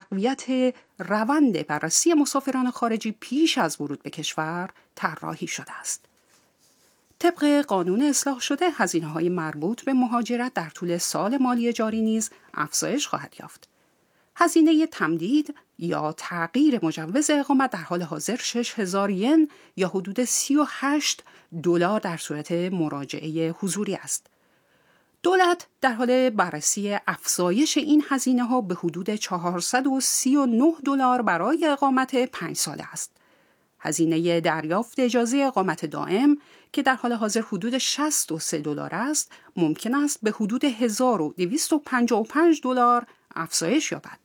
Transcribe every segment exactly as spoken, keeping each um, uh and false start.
تقویت روند بررسی مسافران خارجی پیش از ورود به کشور طراحی شده است. طبق قانون اصلاح شده، هزینه‌های مربوط به مهاجرت در طول سال مالی جاری نیز افزایش خواهد یافت. هزینه تمدید یا تغییر مجوز اقامت در حال حاضر شش هزار ین یا حدود سی و هشت دلار در صورت مراجعه حضوری است. دولت در حال بررسی افزایش این هزینه‌ها به حدود چهارصد و سی و نه دلار برای اقامت پنج ساله است. هزینه دریافت اجازه اقامت دائم که در حال حاضر حدود شصت و سه دلار است، ممکن است به حدود هزار و دویست و پنجاه و پنج دلار افزایش یابد.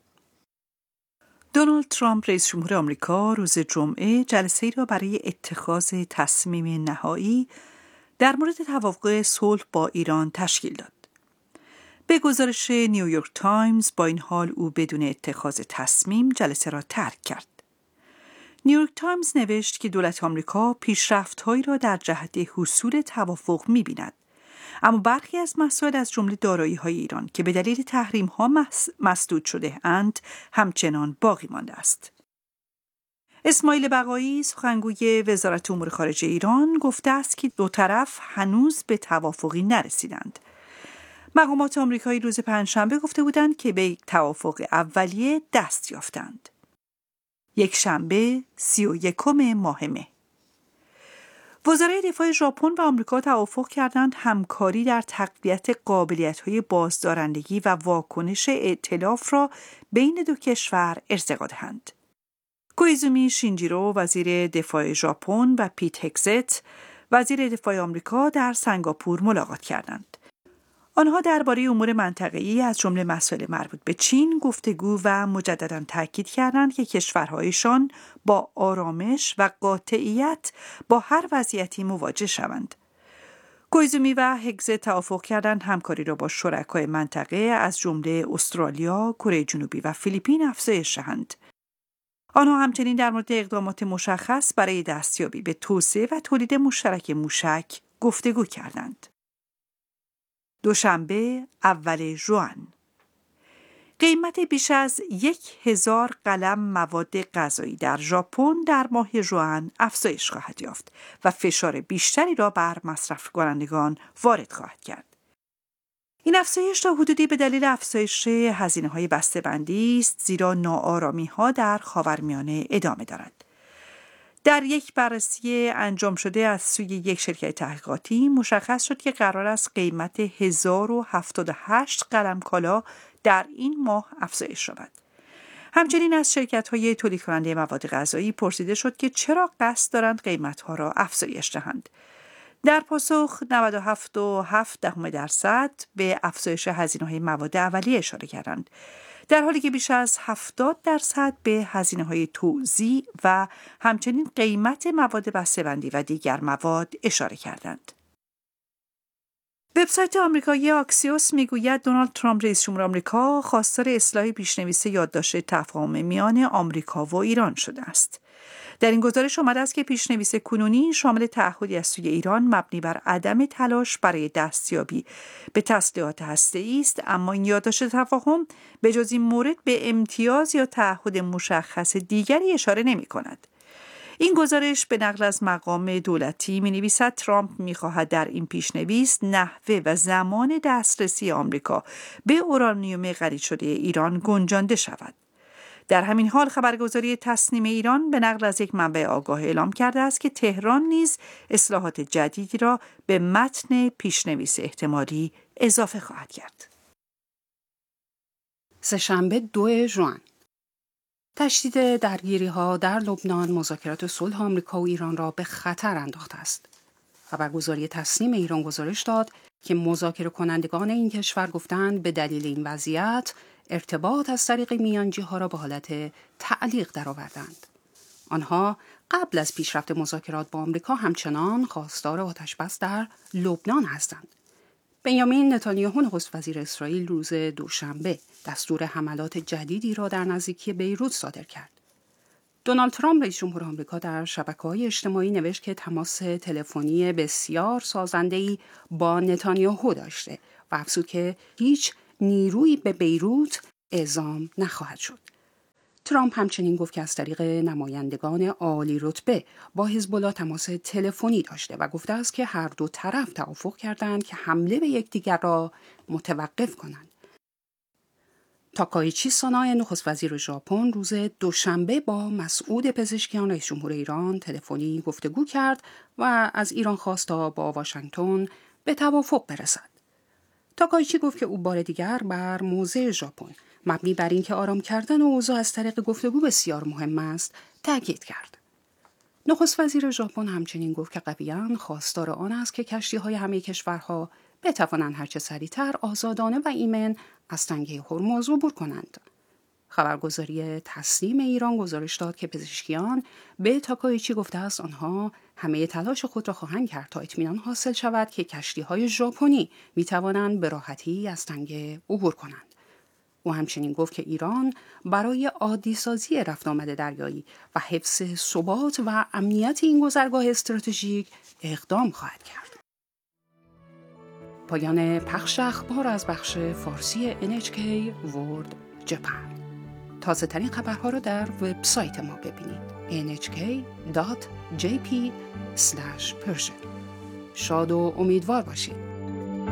دونالد ترامپ رئیس جمهور آمریکا روز جمعه جلسه‌ای را برای اتخاذ تصمیم نهایی در مورد توافق صلح با ایران تشکیل داد. به گزارش نیویورک تایمز، با این حال او بدون اتخاذ تصمیم جلسه را ترک کرد. نیویورک تایمز نوشت که دولت آمریکا پیشرفت‌هایی را در جهت حصول توافق می‌بیند، اما برخی از مسائل از جمله دارایی‌های ایران که به دلیل تحریم‌ها مسدود شده اند همچنان باقی مانده است. اسماعیل بقایی، سخنگوی وزارت امور خارجه ایران، گفته است که دو طرف هنوز به توافقی نرسیدند. مقامات آمریکایی روز پنجشنبه گفته بودند که به توافق اولیه دست یافتند. یک شنبه سی و یکم ماه مه. وزرای دفاع ژاپن و آمریکا توافق کردند همکاری در تقویت قابلیت‌های بازدارندگی و واکنش ائتلاف را بین دو کشور ارتقا دهند. کویزومی شینجیرو، وزیر دفاع ژاپن، و پیت هگزت، وزیر دفاع آمریکا، در سنگاپور ملاقات کردند. آنها درباره امور منطقه‌ای از جمله مسائل مربوط به چین گفتگو و مجدداً تاکید کردند که کشورهایشان با آرامش و قاطعیت با هر وضعیتی مواجه شوند. کویزومی و هگزت توافق کردند همکاری را با شرکای منطقه از جمله استرالیا، کره جنوبی و فیلیپین افزایش دهند. آنها همچنین در مورد اقدامات مشخص برای دستیابی به توسعه و تولید مشترک موشک گفتگو کردند. دوشنبه اول ژوئن. قیمت بیش از یک هزار قلم مواد غذایی در ژاپن در ماه ژوئن افزایش خواهد یافت و فشار بیشتری را بر مصرف کنندگان وارد خواهد کرد. این افزایش تا حدودی به دلیل افزایش هزینه‌های بسته‌بندی است، زیرا ناآرامی‌ها در خاورمیانه ادامه دارد. در یک بررسی انجام شده از سوی یک شرکت تحقیقاتی مشخص شد که قرار است قیمت هزار و هفتاد و هشت قلم کالا در این ماه افزایش یابد. همچنین از شرکت‌های تولید کننده مواد غذایی پرسیده شد که چرا قصد دارند قیمت‌ها را افزایش دهند. در پاسخ نود و هفت و هفت دهم درصد به افزایش هزینه‌های مواد اولیه اشاره کردند، در حالی که بیش از هفتاد درصد به هزینه‌های توزیع و همچنین قیمت مواد بسته‌بندی و دیگر مواد اشاره کردند. وبسایت آمریکایی آکسیوس میگوید دونالد ترامپ رئیس جمهور آمریکا خواستار اصلاح پیشنویس یادداشت تفاهم میان آمریکا و ایران شده است. در این گزارش آمده است که پیشنویس کنونی شامل تعهدی از سوی ایران مبنی بر عدم تلاش برای دستیابی به تسلیحات هسته‌ای است، اما این یادداشت تفاهم به جز این مورد به امتیاز یا تعهد مشخص دیگری اشاره نمی‌کند. این گزارش به نقل از مقام دولتی می‌نویسد ترامپ می‌خواهد در این پیشنویس نحوه و زمان دسترسی آمریکا به اورانیوم خرید شده ایران گنجانده شود. در همین حال خبرگزاری تسنیم ایران به نقل از یک منبع آگاه اعلام کرده است که تهران نیز اصلاحات جدیدی را به متن پیشنویس احتمالی اضافه خواهد کرد. سه‌شنبه دو ژوئن. تشدید درگیری‌ها در لبنان مذاکرات صلح آمریکا و ایران را به خطر انداخته است. خبرگزاری تسنیم ایران گزارش داد که مذاکره کنندگان این کشور گفتند به دلیل این وضعیت ارتباط از طریق میانجی‌ها را به حالت تعلیق درآوردند. آنها قبل از پیشرفت مذاکرات با آمریکا همچنان خواستار آتش‌بس در لبنان هستند. بنیامین نتانیاهو نخست وزیر اسرائیل روز دوشنبه دستور حملات جدیدی را در نزدیکی بیروت صادر کرد. دونالد ترامپ رئیس جمهور آمریکا در شبکه‌های اجتماعی نوشت که تماس تلفنی بسیار سازنده‌ای با نتانیاهو داشته و افزود که هیچ نیرویی به بیروت اعزام نخواهد شد. ترامپ همچنین گفت که از طریق نمایندگان عالی رتبه با حزب الله تماس تلفنی داشته و گفته است که هر دو طرف توافق کردند که حمله به یکدیگر را متوقف کنند. تاکایچی سانا نخست وزیر ژاپن روز دوشنبه با مسعود پزشکیان رئیس جمهور ایران تلفنی گفتگو کرد و از ایران خواست تا با واشنگتن به توافق برسد. تاکایچی گفت که او بار دیگر بر موضع ژاپن مبنی بر اینکه آرام کردن اوضاع از طریق گفتگو بسیار مهم است تاکید کرد. نخست وزیر ژاپن همچنین گفت که قویاً خواستار آن است که کشتی‌های همه کشورها بتوانند هرچه سریعتر آزادانه و ایمن از تنگه هرمز عبور کنند. خبرگزاری تسنیم ایران گزارش داد که پزشکیان به تاکایچی گفته است آنها همه تلاش خود را خواهند کرد تا اطمینان حاصل شود که کشتی‌های ژاپنی می‌توانند به راحتی از تنگه عبور کنند. او همچنین گفت که ایران برای عادی‌سازی رفت آمد دریایی و حفظ ثبات و امنیت این گذرگاه استراتژیک اقدام خواهد کرد. پایان پخش اخبار از بخش فارسی ان اچ کی World Japan. تازه ترین خبرها را در وبسایت ما ببینید ان اچ کی دات جی پی اسلش پرشن. شاد و امیدوار باشید.